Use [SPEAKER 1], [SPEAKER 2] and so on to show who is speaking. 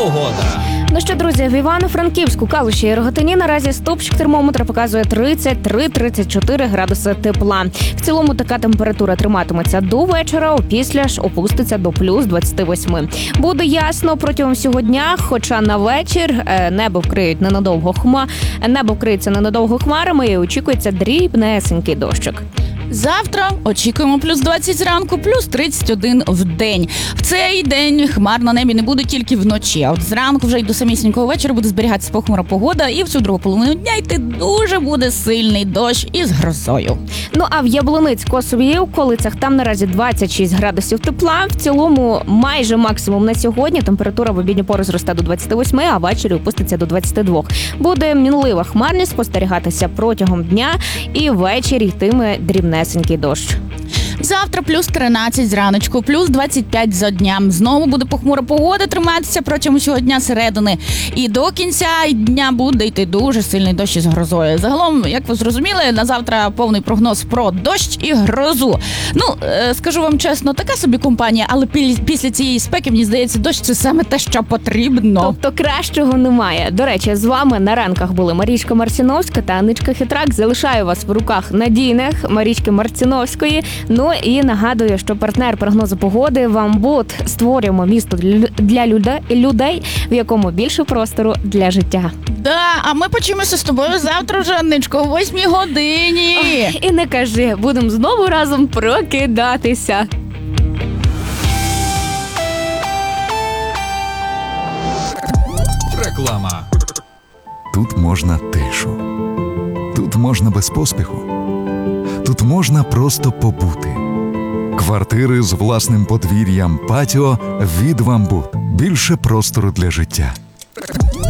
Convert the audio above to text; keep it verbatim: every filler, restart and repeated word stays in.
[SPEAKER 1] погода.
[SPEAKER 2] Ну що, друзі, в Івано-Франківську, Калуші і Рогатині наразі стопчик термометра показує тридцять три - тридцять чотири градуси тепла. В цілому така температура триматиметься до вечора, опісля ж опуститься до плюс двадцять вісім. Буде ясно протягом всього дня, хоча на вечір небо вкриють ненадовго хма, небо вкриється ненадовго хмарами і очікується дрібнесенький дощик.
[SPEAKER 3] Завтра очікуємо плюс двадцять зранку, плюс тридцять один в день. В цей день хмар на небі не буде тільки вночі, а от зранку вже й до самісінького вечора буде зберігатися похмура погода, і в цю другу половину дня йти дуже буде сильний дощ із грозою.
[SPEAKER 2] Ну а в Яблуниць, Косові і околицях там наразі двадцять шість градусів тепла. В цілому майже максимум на сьогодні. Температура в обідню пору зросте до двадцять вісім, а ввечері опуститься до двадцять два. Буде мінлива хмарність спостерігатися протягом дня, і ввечері йтиме дрібнесенький дощ.
[SPEAKER 3] Завтра плюс тринадцять зраночку, плюс двадцять п'ять за днем. Знову буде похмура погода триматися протягом усього дня середини. І до кінця дня буде йти дуже сильний дощ із грозою. Загалом, як ви зрозуміли, на завтра повний прогноз про дощ і грозу. Ну, е, скажу вам чесно, така собі компанія, але після цієї спеки, мені здається, дощ – це саме те, що потрібно.
[SPEAKER 2] Тобто кращого немає. До речі, з вами на ранках були Марічка Марціновська та Аничка Хитрак. Залишаю вас в руках надійних Марічки Марціновської. Ну і нагадую, що партнер прогнозу погоди «Вамбут». Створюємо місто для людей, в якому більше простору для життя.
[SPEAKER 3] Да, а ми почуємося з тобою завтра вже, Аничко, о восьмій годині.
[SPEAKER 2] Ой, і не кажи, будемо знову разом прокидатися.
[SPEAKER 1] Реклама.
[SPEAKER 4] Тут можна тишу. Тут можна без поспіху. Тут можна просто побути. Квартири з власним подвір'ям, патіо від «Вамбут». Більше простору для життя.